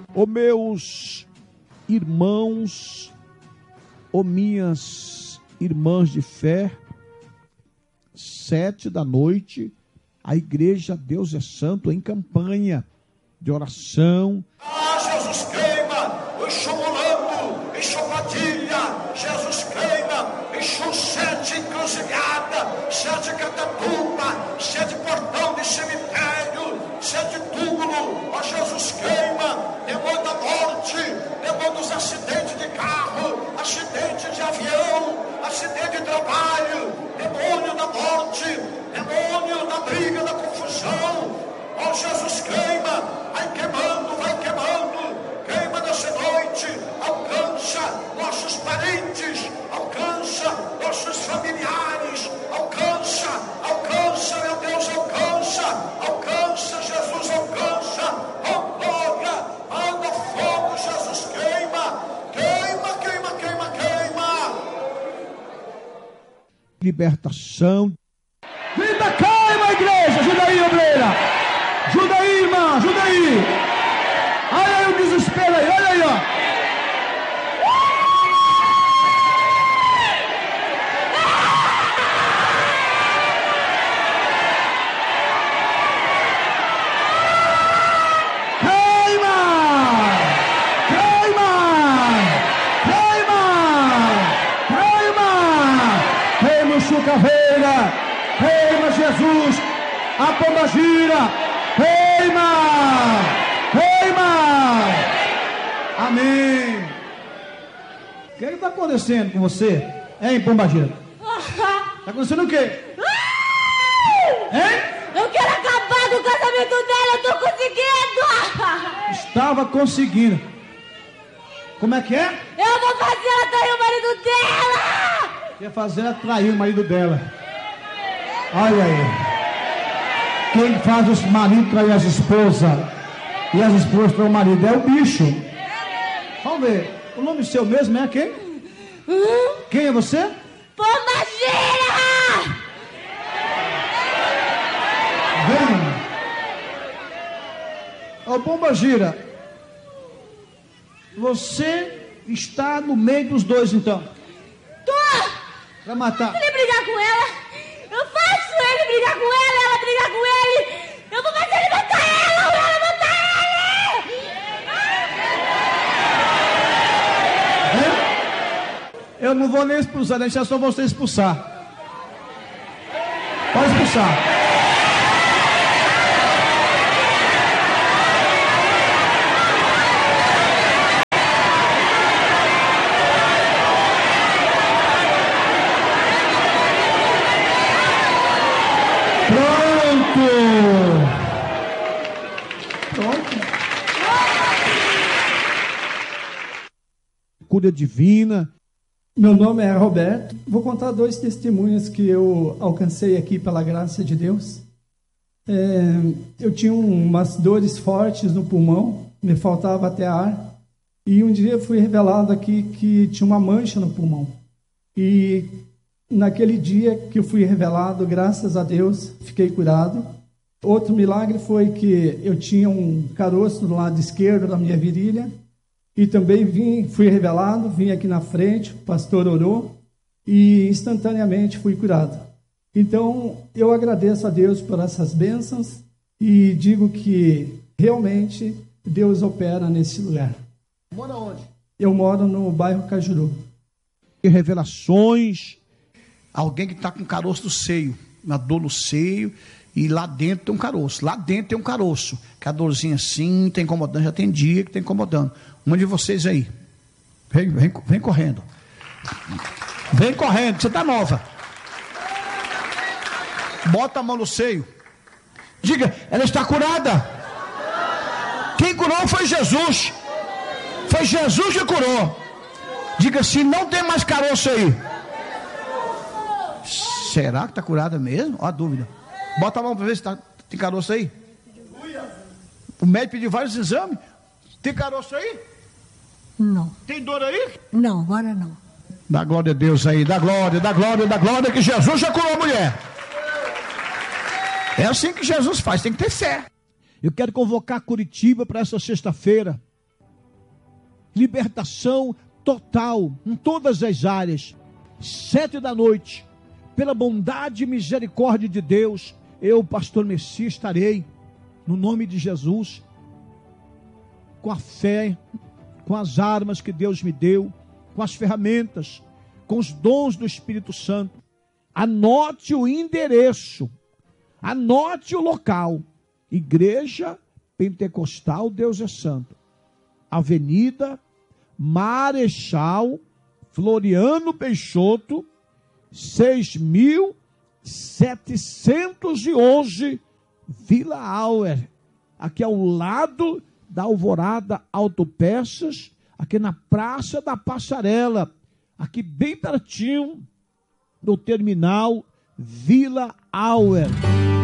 Ô meus irmãos, ô minhas irmãs de fé, 7 da noite, a igreja Deus é Santo em campanha de oração. Jesus queima, enxumulando, enxumadilha, Jesus queima, enxum 7 encruzilhada, 7 catapulta, 7 portão de cemitério, 7 túmulo, ó Jesus queima, demônio da morte, demônio dos acidentes de carro, acidente de avião, acidente de trabalho, demônio da morte, demônio da briga, da confusão, ó Jesus queima, vai queimando, queima nessa noite, alcança nossos parentes, alcança nossos familiares, alcança, meu Deus, alcança, Jesus, alcança, oh glória, manda fogo, Jesus queima, Libertação. Grita, queima, igreja, ajuda aí, obreira, ajuda aí, irmã, ajuda aí. Olha aí o desespero aí, olha aí, ó. Caveira, queima Jesus, a pomba gira, queima, amém. O que está acontecendo com você, hein, pomba gira? Está acontecendo o quê? Hein? Eu quero acabar com o casamento dela, eu tô conseguindo. Estava conseguindo. Como é que é? Eu vou fazer ela trair o marido dela. Quer fazer ela trair o marido dela. Olha aí. Quem faz os maridos trair as esposas e as esposas trair o marido é o bicho. Vamos ver. O nome seu mesmo é quem? Quem é você? Pomba gira! Vem. Ô pomba gira. Você está no meio dos dois então. Tô! Pra matar. Ele brigar com ela, eu faço ele brigar com ela brigar com ele. Eu vou fazer ele matar ela, ou ela matar ele. Eu não vou nem expulsar, deixa só você expulsar. Pode expulsar. Cura divina. Meu nome é Roberto. Vou contar 2 testemunhos que eu alcancei aqui pela graça de Deus. Eu tinha umas dores fortes no pulmão, me faltava até ar. E um dia fui revelado aqui que tinha uma mancha no pulmão. E naquele dia que eu fui revelado, graças a Deus, fiquei curado. Outro milagre foi que eu tinha um caroço do lado esquerdo da minha virilha. E também fui revelado, vim aqui na frente, o pastor orou e instantaneamente fui curado. Então, eu agradeço a Deus por essas bênçãos e digo que realmente Deus opera nesse lugar. Mora onde? Eu moro no bairro Cajuru. Revelações. Alguém que está com caroço do seio, uma dor no seio, e lá dentro tem um caroço. Lá dentro tem um caroço, que a dorzinha assim está incomodando, já tem dia que está incomodando. Um de vocês aí, vem correndo. Vem correndo, você está nova. Bota a mão no seio. Diga, ela está curada. Quem curou foi Jesus. Foi Jesus que curou. Diga, se não tem mais caroço aí. Será que está curada mesmo? Ó a dúvida. Bota a mão para ver se tem caroço aí. O médico pediu vários exames. Tem caroço aí? Não. Tem dor aí? Não, agora não. Dá glória a Deus aí, dá glória, que Jesus já curou a mulher. É assim que Jesus faz, tem que ter fé. Eu quero convocar Curitiba para essa sexta-feira. libertação total em todas as áreas. 7h, pela bondade e misericórdia de Deus, eu, pastor Messias, estarei, no nome de Jesus, com a fé, com as armas que Deus me deu, com as ferramentas, com os dons do Espírito Santo. Anote o endereço, anote o local. Igreja Pentecostal Deus é Santo, Avenida Marechal Floriano Peixoto, 6.711, Vila Auer, aqui ao lado da Alvorada Autopeças, aqui na Praça da Passarela, aqui bem pertinho do terminal Vila Auer.